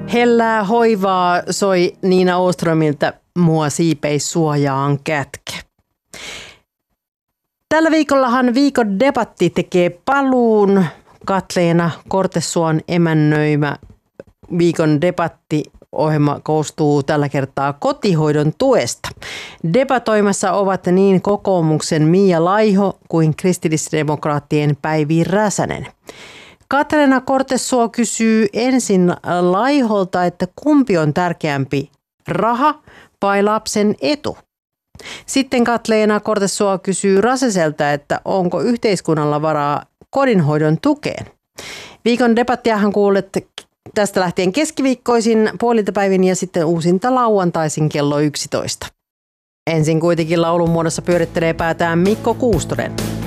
Hellää hoivaa soi Niina Åströmiltä Mua siipeis suojaan kätke. Tällä viikollahan viikon debatti tekee paluun. Katleena Kortesuon emännöimä viikon debattiohjelma koostuu tällä kertaa kotihoidon tuesta. Debatoimassa ovat niin kokoomuksen Mia Laiho kuin kristillisdemokraattien Päivi Räsänen. Katleena Kortesuo kysyy ensin Laiholta, että kumpi on tärkeämpi, raha vai lapsen etu? Sitten Katleena Kortesuo kysyy Räsäseltä, että onko yhteiskunnalla varaa kodinhoidon tukeen. Viikon debattiahan kuulet tästä lähtien keskiviikkoisin puoliltapäivin ja sitten uusinta lauantaisin kello 11. Ensin kuitenkin laulun muodossa pyörittelee päätään Mikko Kuustonen.